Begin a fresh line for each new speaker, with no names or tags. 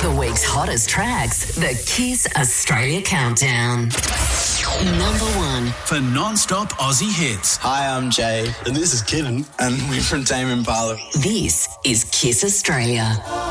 The week's hottest tracks, the Kiss Australia Countdown. Number 1.
For non-stop Aussie hits.
Hi, I'm Jay.
And this is Kevin.
And we're from Tame Impala.
This is Kiss Australia.